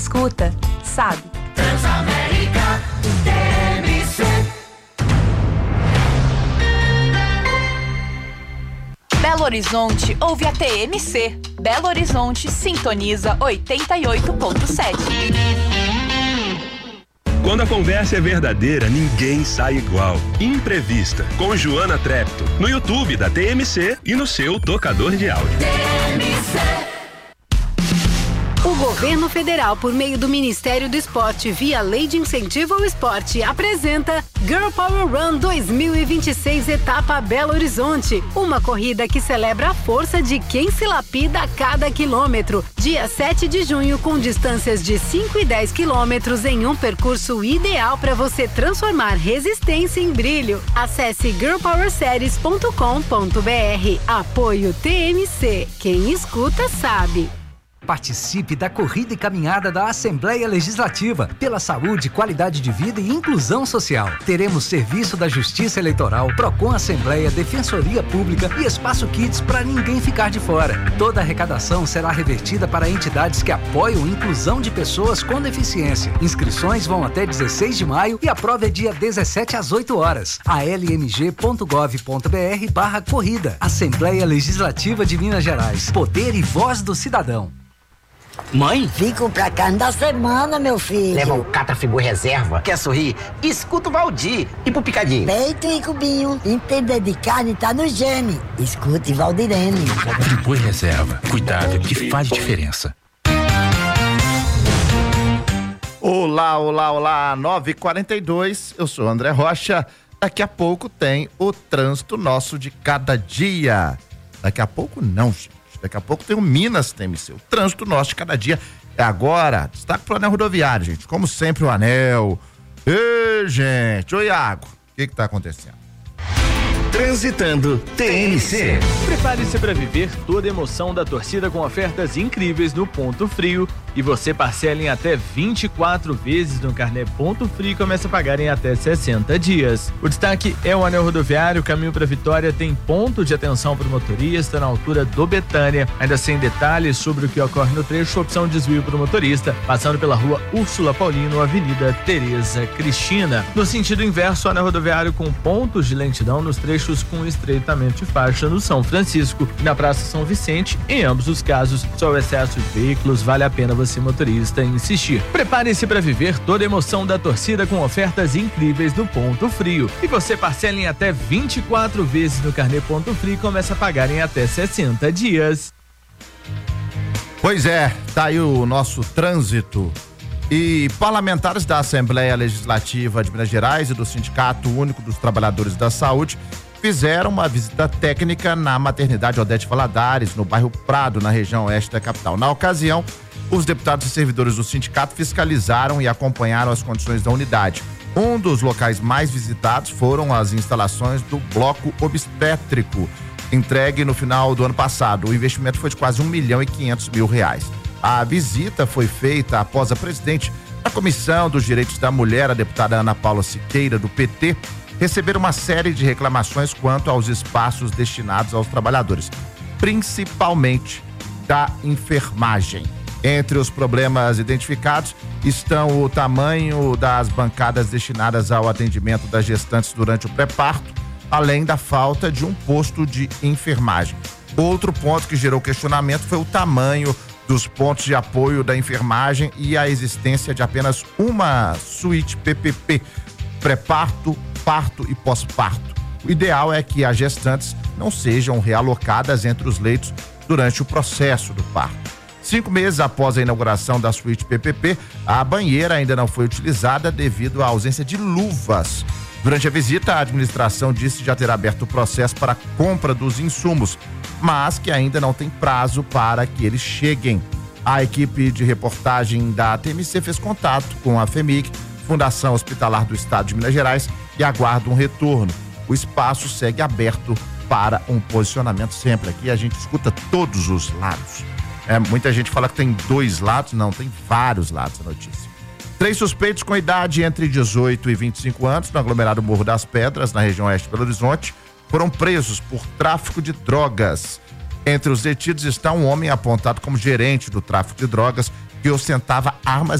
escuta, sabe. Transamérica TMC. Belo Horizonte ouve a TMC. Belo Horizonte sintoniza 88.7. Quando a conversa é verdadeira, ninguém sai igual. Imprevista, com Joana Trepto, no YouTube da TMC e no seu tocador de áudio. TMC. O governo federal, por meio do Ministério do Esporte, via Lei de Incentivo ao Esporte, apresenta Girl Power Run 2026 Etapa Belo Horizonte. Uma corrida que celebra a força de quem se lapida a cada quilômetro. Dia 7 de junho, com distâncias de 5 e 10 quilômetros em um percurso ideal para você transformar resistência em brilho. Acesse girlpowerseries.com.br. Apoio TMC. Quem escuta sabe. Participe da corrida e caminhada da Assembleia Legislativa pela saúde, qualidade de vida e inclusão social. Teremos serviço da Justiça Eleitoral, Procon Assembleia, Defensoria Pública e Espaço Kids para ninguém ficar de fora. Toda a arrecadação será revertida para entidades que apoiam a inclusão de pessoas com deficiência. Inscrições vão até 16 de maio e a prova é dia 17 às 8 horas. almg.gov.br/corrida. Assembleia Legislativa de Minas Gerais. Poder e voz do cidadão. Mãe? Fico pra carne da semana, meu filho. Leva o Catafibu Reserva. Quer sorrir? Escuta o Valdir. E pro Picadinho? Peito e cubinho. Entender de carne tá no gene. Escute Valdirene. Fribu Reserva. Cuidado que faz diferença. Olá, olá, olá. 9h42. Eu sou André Rocha. Daqui a pouco tem o trânsito nosso de cada dia. Daqui a pouco não, gente. Daqui a pouco tem o Minas TMC. O trânsito nosso de cada dia é agora. Destaque pro anel rodoviário, gente. Como sempre, o anel. Ei, gente. Ô, Iago. O que tá acontecendo? Transitando TMC. Prepare-se para viver toda a emoção da torcida com ofertas incríveis no Ponto Frio e você parcela em até 24 vezes no carnê Ponto Frio e começa a pagar em até 60 dias. O destaque é o anel rodoviário. O caminho para Vitória tem ponto de atenção para o motorista na altura do Betânia. Ainda sem detalhes sobre o que ocorre no trecho, opção desvio para o motorista, passando pela rua Úrsula Paulino, Avenida Tereza Cristina. No sentido inverso, o anel rodoviário com pontos de lentidão nos trechos com estreitamento de faixa no São Francisco e na Praça São Vicente. Em ambos os casos, só o excesso de veículos vale a pena você, motorista, insistir. Prepare-se para viver toda a emoção da torcida com ofertas incríveis no Ponto Frio. E você parcela em até 24 vezes no carnê Ponto Frio e começa a pagar em até 60 dias. Pois é, tá aí o nosso trânsito. E parlamentares da Assembleia Legislativa de Minas Gerais e do Sindicato Único dos Trabalhadores da Saúde fizeram uma visita técnica na maternidade Odete Valadares, no bairro Prado, na região oeste da capital. Na ocasião, os deputados e servidores do sindicato fiscalizaram e acompanharam as condições da unidade. Um dos locais mais visitados foram as instalações do bloco obstétrico, entregue no final do ano passado. O investimento foi de quase R$1.500.000. A visita foi feita após a presidente da Comissão dos Direitos da Mulher, a deputada Ana Paula Siqueira, do PT, receber uma série de reclamações quanto aos espaços destinados aos trabalhadores, principalmente da enfermagem. Entre os problemas identificados estão o tamanho das bancadas destinadas ao atendimento das gestantes durante o pré-parto, além da falta de um posto de enfermagem. Outro ponto que gerou questionamento foi o tamanho dos pontos de apoio da enfermagem e a existência de apenas uma suíte PPP, pré-parto, parto e pós-parto. O ideal é que as gestantes não sejam realocadas entre os leitos durante o processo do parto. 5 meses após a inauguração da suíte PPP, a banheira ainda não foi utilizada devido à ausência de luvas. Durante a visita, a administração disse já ter aberto o processo para a compra dos insumos, mas que ainda não tem prazo para que eles cheguem. A equipe de reportagem da TMC fez contato com a FEMIG, Fundação Hospitalar do Estado de Minas Gerais, e aguarda um retorno. O espaço segue aberto para um posicionamento sempre. Aqui a gente escuta todos os lados. Muita gente fala que tem 2 lados, não, tem vários lados a notícia. 3 suspeitos com idade entre 18 e 25 anos no aglomerado Morro das Pedras, na região oeste de Belo Horizonte, foram presos por tráfico de drogas. Entre os detidos está um homem apontado como gerente do tráfico de drogas que ostentava armas